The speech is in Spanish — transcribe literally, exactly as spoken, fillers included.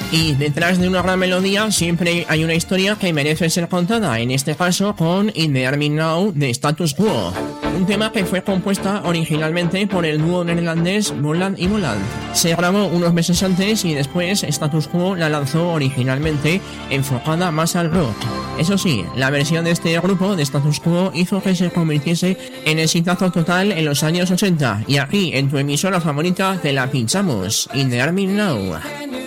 Y detrás de una gran melodía siempre hay una historia que merece ser contada, en este caso con In the Army Now de Status Quo, un tema que fue compuesta originalmente por el dúo neerlandés Boland y Boland. Se grabó unos meses antes y después Status Quo la lanzó originalmente enfocada más al rock. Eso sí, la versión de este grupo de Status Quo hizo que se convirtiese en exitazo total en los años ochenta, y aquí en tu emisora favorita te la pinchamos, In the Army Now.